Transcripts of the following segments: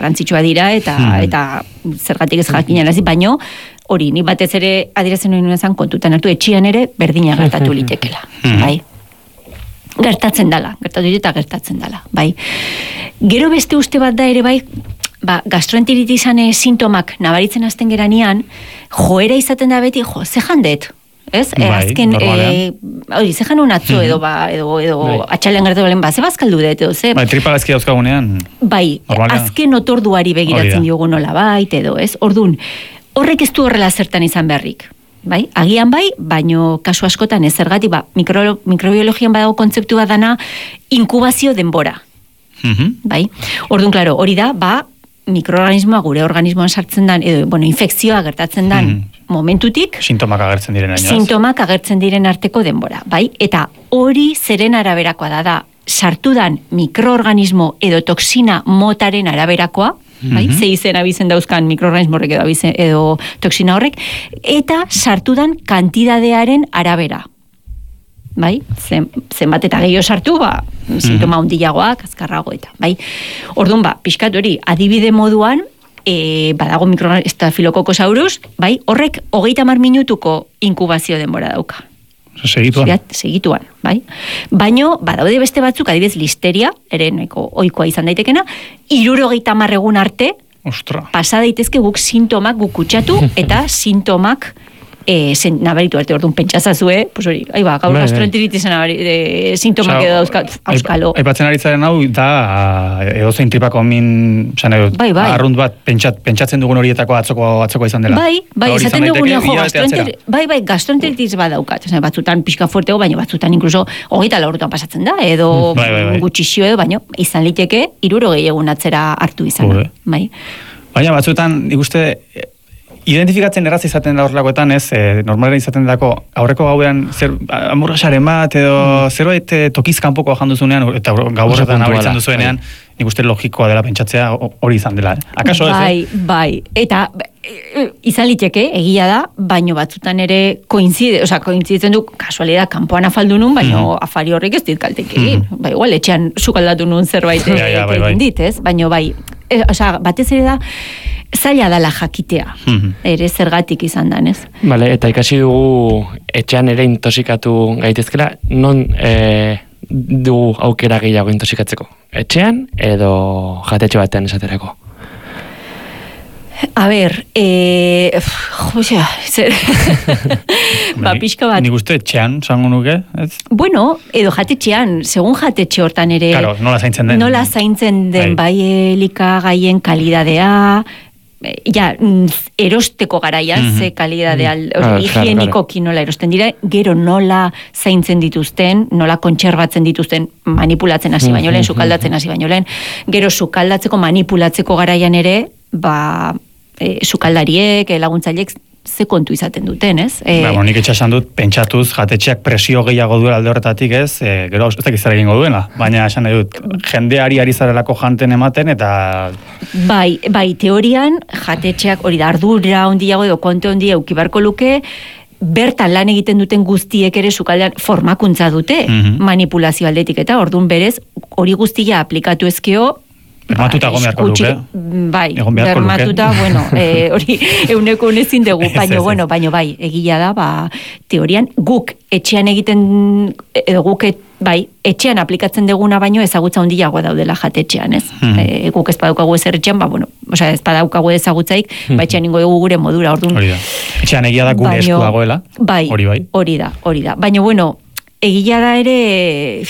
garrantzitsua dira eta zergatik ez jakinarazi, baino hori, ni batez ere adierazten nuen izan kontutan hartu etxean ere berdina gertatu litekela, bai. Gertatzen dala, gertatzen dala, bai. Gero beste uste bat da ere bai, gastroenteritisan sintomak nabaritzen hasten geranean, joera izaten da beti, ze jandet, ez? Azken, hori, ze janun atzo edo atxalean gertatu balen, ze bazkaldu dut, edo, ze? Bai, tripalazki dauzkagunean. Bai, azken otorduari begiratzen diogu nola bait, edo, ez? Orduan, horrek ez du horrela zertan izan beharrik. Bai, agian bai, baino kasu askotan ez zergatik, mikrobiologian badago kontzeptu bat dana inkubazio denbora. Bai, orduan, klaro, hori da, mikroorganismoa gure organismoan sartzen dan, infekzioa gertatzen dan momentutik, sintomak agertzen diren arteko denbora, bai? Eta hori zeren araberakoa da, sartu dan mikroorganismo edo toksina motaren araberakoa, bai? Ze izen abizen dauzkan mikroorganismo horrek edo toksina horrek, eta sartu dan kantidadearen arabera. Bai? Zenbat eta gehiago sartu, sintoma hundiagoak, azkarrago eta, bai? Orduan, pixkat hori, adibide moduan, badago Staphylococcus, bai? Horrek 30 minutuko inkubazio denbora dauka. Segituan, bai? Baino, badaude beste batzuk, adibidez listeria, ere nahiko ohikoa izan daitekena, 60 egun arte, pasa daitezke guk sintomak guk kutsatu, eta sintomak nabaritu arte, orduan pentsazazue, pues hori, gaur gastroenteritisen sintomak edo auskalo. Aipatzen aritzaren hau, da, edozein tripako arrunt bat pentsatzen dugun horietako atzokoa izan dela. Bai, esaten dugun gastroenteritis bat daukat, batzutan pixka fuertego, baina batzutan inkluso 24 orduan pasatzen da, edo gutxixio edo, baina izan liteke 60 egun atzera hartu izan. Baina batzutan, ikuste, identifikatzen erraz izaten da horrelakoetan, ez, normalen izaten dako, aurreko gauean, hamburguesaren bat, edo zerbait tokizkanpoko janduzunean, eta gau horretan abaritzen duzuenean, nik uste logikoa dela pentsatzea hori izan dela. Akaso ez? Bai, eta izan liteke, egia da, baino batzutan ere koinziditzen du, kasualidad, kanpoan afaldu nun, baino afari horrek ez dit kaltek egin. Bai, igual, etxean sukaldatu nun zerbait egin dit, ez? Baino bai, batez ere da, zaila dala jakitea, ere zergatik izan danez. Vale, eta ikasi dugu etxean ere intoxikatu gaitezkela, non dugu aukera gehiago intoxikatzeko? Etxean edo jatetxe batean esaterako? A ber, pixka bat. Nik uste etxean, zango nuke? Bueno, edo jatetxean, segun jatetxe hortan ere... Claro, nola zaintzen den. Nola zaintzen den, bai elikagaien kalidadea, erosteko garaian, ze kalidadea, higienikoki nola erosten dira, gero nola zaintzen dituzten, nola kontserbatzen dituzten, manipulatzen hasi baino lehen, sukaldatzen hasi baino lehen, gero sukaldatzeko, manipulatzeko garaian ere, sukaldariek, laguntzaileek, ze kontu izaten duten, ez? Nik etxasan dut, pentsatuz, jatetxeak presio gehiago duela alde horretatik, ez? Gero, ez dakiz zer egingo duela, baina esan nahi dut, jendeari ari zarelako janten ematen, eta... Bai, teorian, jatetxeak hori da, ardura ondiago edo konte ondia eukibarko luke, bertan lan egiten duten guztiek ere sukaldean formakuntza dute, manipulazio aldetik, eta orduan berez, hori guztia aplikatu ezkeo, bermatuta gomearko luke. Bai, bermatuta, bueno, hori euneko unezin dugu, baina bai, egia da, teorian, guk etxean egiten, guk etxean aplikatzen deguna baino ezagutza handiagoa daudela jatetxean, ez? Guk ez badaukagu ezer etxean, ez badaukagu ezagutzaik, etxean ingo dugu gure modura, orduan. Hori da. Etxean egia da gure esku dagoela, hori da. Baina, bueno, egia da ere,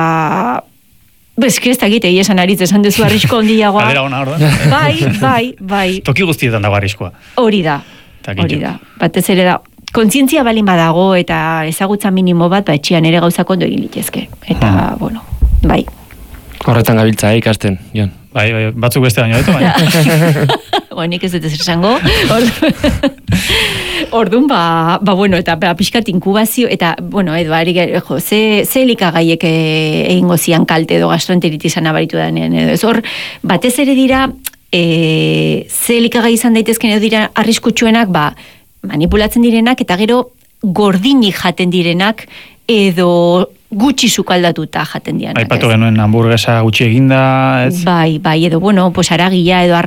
ez da egite, esan aritz, esan dezu arrisko ondiagoa. Adera ona, orduan? Bai. Toki guztietan dago arriskoa. Hori da. Batez ere da. Kontzientzia balin badago eta ezagutza minimo bat, etxean ere gauzak ondo egin litezke. Eta, bueno, bai. Horretan gabiltza, ikasten, Jon. Bai, batzuk beste baino, baina. Nik ez dut ez esango. Orduan, bueno, eta pixkat inkubazio, eta, bueno, ze elikagaiek egingo zian kalte edo gastroenteritisan abaritu danean, edo ez hor, batez ere dira, ze elikagai izan daitezken edo dira arriskutsuenak, manipulatzen direnak, eta gero gordinik jaten direnak, edo gutxi sukaldatuta jaten dianak. Aipatu genuen hamburguesa gutxi eginda, ez? Bai, edo, bueno, aragia edo